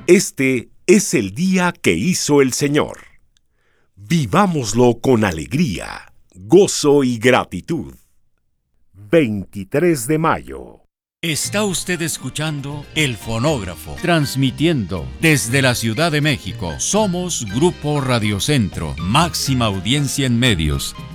Este es el día que hizo el Señor. Vivámoslo con alegría, gozo y gratitud. 23 de mayo. Está usted escuchando El Fonógrafo, transmitiendo desde la Ciudad de México. Somos Grupo Radio Centro, máxima audiencia en medios.